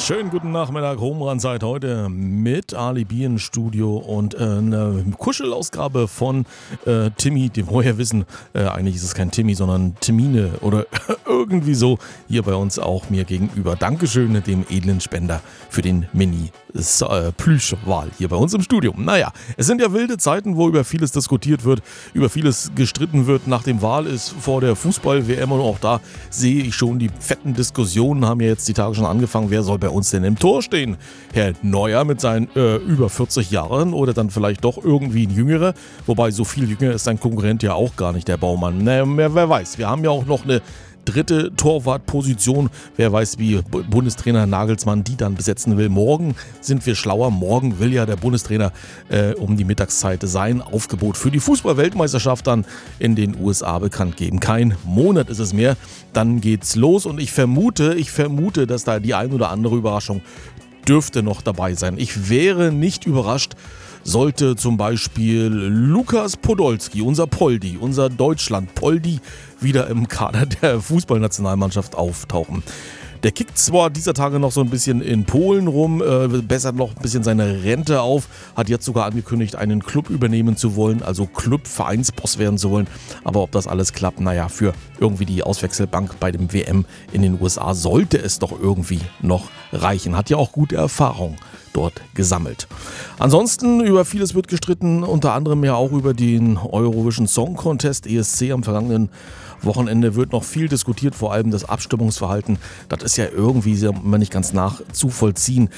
Schönen guten Nachmittag, Homerun-Zeit heute mit Ali B im Studio und eine Kuschelausgabe von Timmy, dem vorher wissen, eigentlich ist es kein Timmy, sondern Timine oder irgendwie so, hier bei uns auch mir gegenüber. Dankeschön dem edlen Spender für den Mini-Plüschwal hier bei uns im Studio. Naja, es sind ja wilde Zeiten, wo über vieles diskutiert wird, über vieles gestritten wird. Nach dem Wahl ist vor der Fußball-WM und auch da sehe ich schon die fetten Diskussionen, haben ja jetzt die Tage schon angefangen, wer soll bei uns denn im Tor stehen? Herr Neuer mit seinen über 40 Jahren oder dann vielleicht doch irgendwie ein Jüngerer, wobei so viel jünger ist sein Konkurrent ja auch gar nicht, der Baumann. Wer weiß, wir haben ja auch noch eine dritte Torwartposition. Wer weiß, wie Bundestrainer Nagelsmann die dann besetzen will. Morgen sind wir schlauer. Morgen will ja der Bundestrainer um die Mittagszeit sein Aufgebot für die Fußball-Weltmeisterschaft dann in den USA bekannt geben. Kein Monat ist es mehr. Dann geht's los und ich vermute, dass da die ein oder andere Überraschung dürfte noch dabei sein. Ich wäre nicht überrascht, sollte zum Beispiel Lukas Podolski, unser Poldi, unser Deutschland-Poldi, wieder im Kader der Fußballnationalmannschaft auftauchen. Der kickt zwar dieser Tage noch so ein bisschen in Polen rum, bessert noch ein bisschen seine Rente auf, hat jetzt sogar angekündigt, einen Club übernehmen zu wollen, also Club-Vereinsboss werden zu wollen. Aber ob das alles klappt, naja, für irgendwie die Auswechselbank bei dem WM in den USA sollte es doch irgendwie noch reichen. Hat ja auch gute Erfahrung dort gesammelt. Ansonsten über vieles wird gestritten, unter anderem ja auch über den Eurovision Song Contest ESC am vergangenen Wochenende wird noch viel diskutiert, vor allem das Abstimmungsverhalten. Das ist ja irgendwie immer nicht ganz nachzuvollziehen.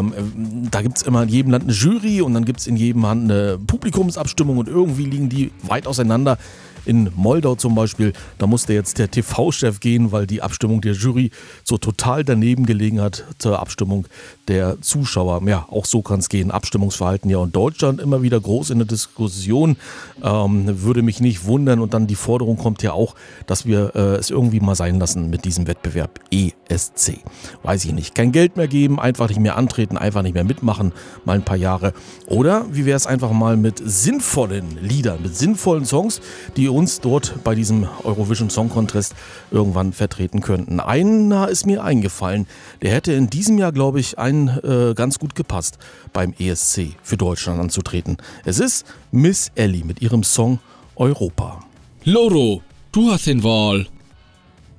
Da gibt es immer in jedem Land eine Jury und dann gibt es in jedem Land eine Publikumsabstimmung und irgendwie liegen die weit auseinander. In Moldau zum Beispiel, da musste jetzt der TV-Chef gehen, weil die Abstimmung der Jury so total daneben gelegen hat zur Abstimmung der Zuschauer. Ja, auch so kann es gehen. Abstimmungsverhalten ja in Deutschland immer wieder groß in der Diskussion. Würde mich nicht wundern. Und dann die Forderung kommt ja auch, dass wir es irgendwie mal sein lassen mit diesem Wettbewerb ESC. Weiß ich nicht. Kein Geld mehr geben, einfach nicht mehr antreten, einfach nicht mehr mitmachen, mal ein paar Jahre. Oder wie wäre es einfach mal mit sinnvollen Liedern, mit sinnvollen Songs, die uns dort bei diesem Eurovision Song Contest irgendwann vertreten könnten. Einer ist mir eingefallen, der hätte in diesem Jahr, glaube ich, ganz gut gepasst, beim ESC für Deutschland anzutreten. Es ist Miss Ellie mit ihrem Song Europa. Loro, du hast den Wahl.